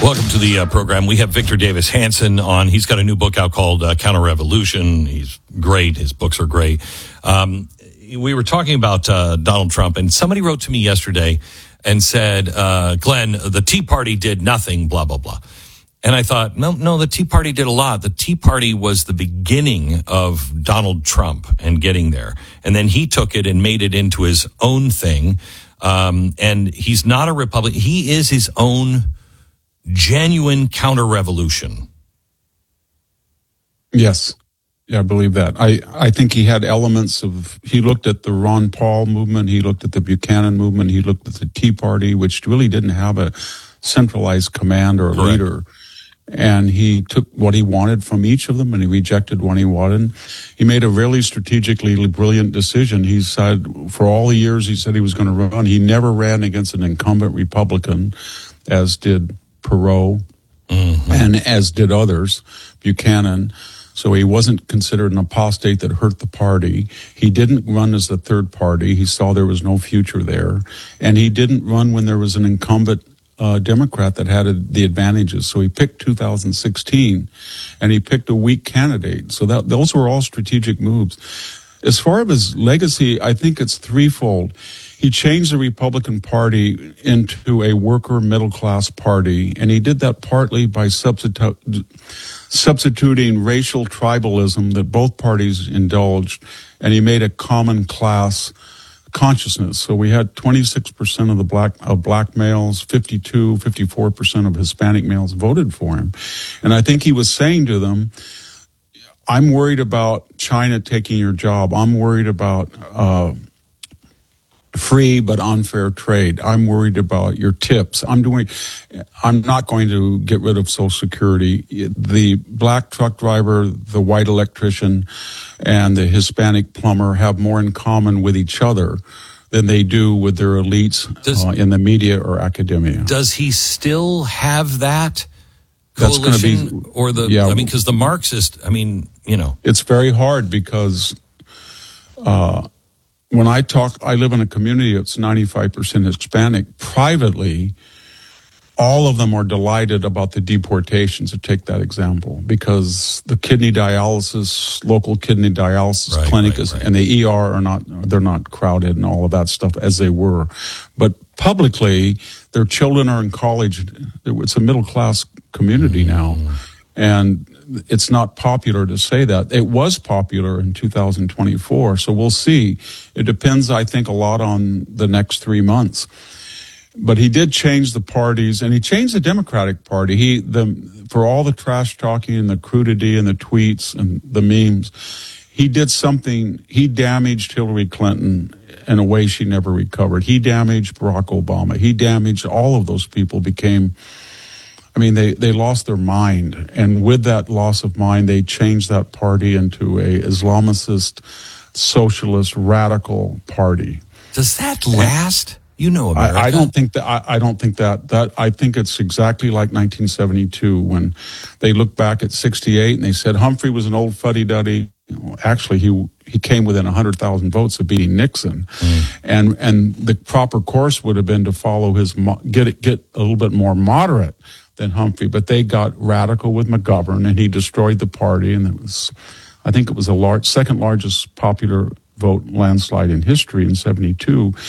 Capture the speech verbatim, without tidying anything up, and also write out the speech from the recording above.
Welcome to the uh, program. We have Victor Davis Hanson on. He's got a new book out called uh, Counter-Revolution. He's great. His books are great. Um, we were talking about uh, Donald Trump, and somebody wrote to me yesterday and said, uh, Glenn, the Tea Party did nothing, blah, blah, blah. And I thought, no, no, the Tea Party did a lot. The Tea Party was the beginning of Donald Trump and getting there. And then he took it and made it into his own thing. Um, and he's not a Republican. He is his own genuine counter-revolution. Yes. Yeah, I believe that. I, I think he had elements of, he looked at the Ron Paul movement, he looked at the Buchanan movement, he looked at the Tea Party, which really didn't have a centralized command or a Correct. leader. And he took what he wanted from each of them and he rejected what he wanted. He made a really strategically brilliant decision. He said, for all the years he said he was going to run, he never ran against an incumbent Republican, as did Perot, mm-hmm. and as did others, Buchanan. So he wasn't considered an apostate that hurt the party. He didn't run as the third party. He saw there was no future there. And he didn't run when there was an incumbent uh, Democrat that had a, the advantages. So he picked two thousand sixteen, and he picked a weak candidate. So that those were all strategic moves. As far as his legacy, I think it's threefold. He changed the Republican Party into a worker middle-class party, and he did that partly by substitu- substituting racial tribalism that both parties indulged, and he made a common class consciousness. So we had twenty-six percent of the black of black males, fifty-two, fifty-four percent of Hispanic males voted for him. And I think he was saying to them, I'm worried about China taking your job. I'm worried about uh free but unfair trade. I'm worried about your tips. I'm doing, I'm not going to get rid of Social Security. The black truck driver, the white electrician, and the Hispanic plumber have more in common with each other than they do with their elites does, uh, in the media or academia. Does he still have that That's coalition? Be, or the, yeah, I mean, because the Marxist, I mean, you know. It's very hard because, uh, when I talk, I live in a community that's ninety-five percent Hispanic. Privately, all of them are delighted about the deportations, to take that example, because the kidney dialysis, local kidney dialysis right, clinic right, is, right. and the E R are not, they're not crowded and all of that stuff as they were. But publicly, their children are in college. It's a middle-class community now. And it's not popular to say that. It was popular in two thousand twenty-four, so we'll see. It depends, I think, a lot on the next three months. But he did change the parties, and he changed the Democratic Party. He, the, for all the trash talking and the crudity and the tweets and the memes, he did something. He damaged Hillary Clinton in a way she never recovered. He damaged Barack Obama. He damaged all of those people. Became I mean, they, they lost their mind. And with that loss of mind, they changed that party into a Islamicist, socialist, radical party. Does that last? You know America. I, I don't think that, I, I don't think that, that, I think it's exactly like nineteen seventy-two when they look back at sixty-eight and they said Humphrey was an old fuddy-duddy. Actually, he he came within one hundred thousand votes of beating Nixon. Mm. And and the proper course would have been to follow his, get it, get a little bit more moderate than Humphrey, but they got radical with McGovern, and he destroyed the party, and it was, I think it was the large, second largest popular vote landslide in history in seventy-two.